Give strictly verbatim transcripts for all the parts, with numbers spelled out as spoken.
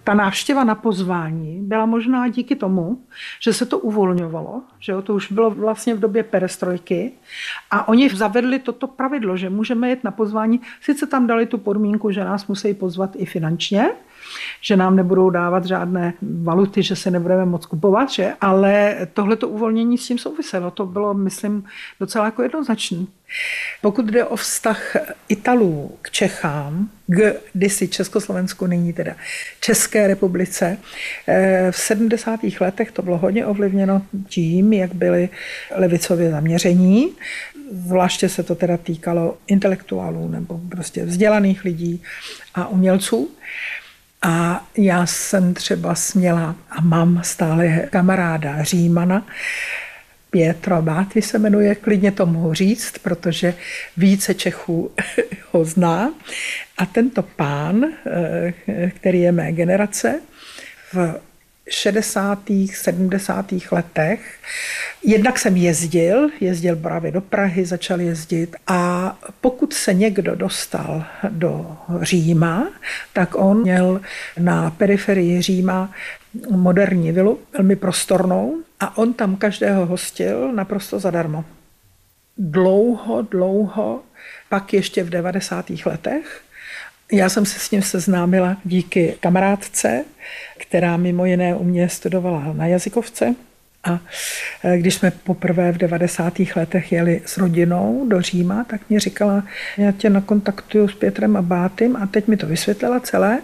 ta návštěva na pozvání byla možná díky tomu, že se to uvolňovalo, že jo, to už bylo vlastně v době perestrojky a oni zavedli toto pravidlo, že můžeme jet na pozvání, sice tam dali tu podmínku, že nás musí pozvat i finančně, že nám nebudou dávat žádné valuty, že se nebudeme moc kupovat, že? Ale tohleto uvolnění s tím souviselo. To bylo, myslím, docela jako jednoznačný. Pokud jde o vztah Italů k Čechám, kdysi Československu, nyní teda České republice, v sedmdesátých letech to bylo hodně ovlivněno tím, jak byli levicově zaměření. Zvláště se to teda týkalo intelektuálů nebo prostě vzdělaných lidí a umělců. A já jsem třeba směla a mám stále kamaráda Římana, Pietro Abati se jmenuje, klidně to mohu říct, protože více Čechů ho zná. A tento pán, který je mé generace, v šedesátých, sedmdesátých letech. Jednak jsem jezdil, jezdil právě do Prahy, začal jezdit a pokud se někdo dostal do Říma, tak on měl na periferii Říma moderní vilu, velmi prostornou a on tam každého hostil naprosto zadarmo. Dlouho, dlouho, pak ještě v devadesátých letech. Já jsem se s ním seznámila díky kamarádce, která mimo jiné u mě studovala na jazykovce. A když jsme poprvé v devadesátých letech jeli s rodinou do Říma, tak mě říkala, já tě nakontaktuju s Pietrem Abátim a teď mi to vysvětlila celé.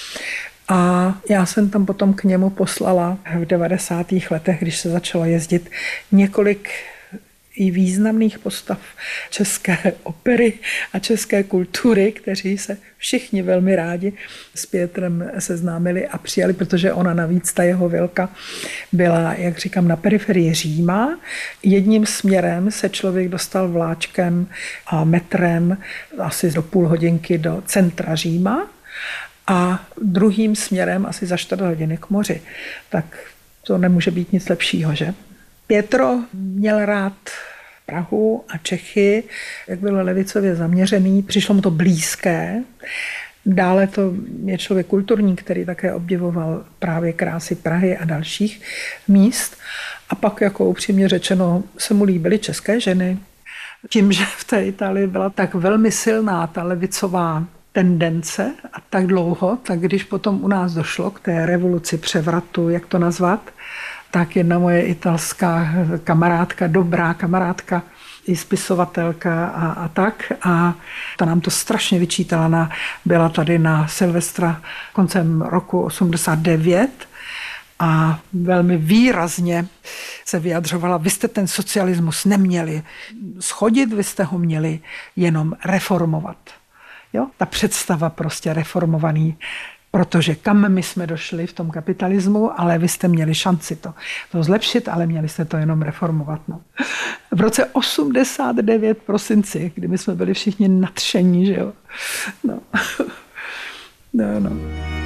A já jsem tam potom k němu poslala v devadesátých letech, když se začalo jezdit, několik i významných postav české opery a české kultury, kteří se všichni velmi rádi s Pietrem seznámili a přijali, protože ona navíc, ta jeho vilka, byla, jak říkám, na periferii Říma. Jedním směrem se člověk dostal vláčkem a metrem asi do půl hodinky do centra Říma a druhým směrem asi za čtvrt hodiny k moři. Tak to nemůže být nic lepšího, že? Pietro měl rád Prahu a Čechy, jak byl levicově zaměřený, přišlo mu to blízké. Dále to je člověk kulturní, který také obdivoval právě krásy Prahy a dalších míst. A pak, jako upřímně řečeno, se mu líbily české ženy. Tím, že v té Itálii byla tak velmi silná ta levicová tendence a tak dlouho, tak když potom u nás došlo k té revoluci převratu, jak to nazvat, tak jedna moje italská kamarádka, dobrá kamarádka, i spisovatelka a, a tak. A ta nám to strašně vyčítala. Na, byla tady na Silvestra koncem roku osmdesát devět a velmi výrazně se vyjadřovala, vy jste ten socialismus neměli schodit, vy jste ho měli jenom reformovat. Jo? Ta představa prostě reformovaný, protože kam my jsme došli v tom kapitalismu, ale vy jste měli šanci to, to zlepšit, ale měli jste to jenom reformovat. No. V roce osmdesát devět prosinci, kdy my jsme byli všichni nadšení, že jo. No. No, no.